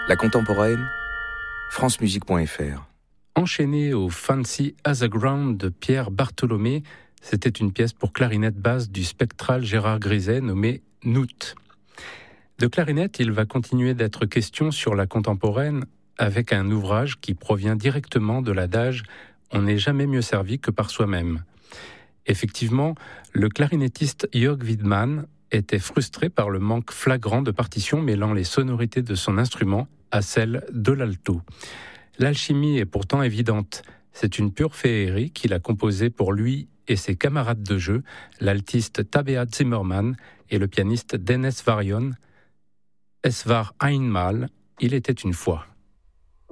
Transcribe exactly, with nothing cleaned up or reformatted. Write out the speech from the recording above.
La contemporaine, france musique point f r. Enchaîné au Fancy as a Ground de Pierre Bartholomé, c'était une pièce pour clarinette basse du spectral Gérard Griset nommée Noot. De clarinette, il va continuer d'être question sur la contemporaine avec un ouvrage qui provient directement de l'adage « On n'est jamais mieux servi que par soi-même ». Effectivement, le clarinettiste Jörg Widmann était frustré par le manque flagrant de partitions mêlant les sonorités de son instrument à celles de l'alto. L'alchimie est pourtant évidente. C'est une pure féerie qu'il a composée pour lui et ses camarades de jeu, l'altiste Tabea Zimmermann et le pianiste Dennis Varion. Es war einmal, il était une fois.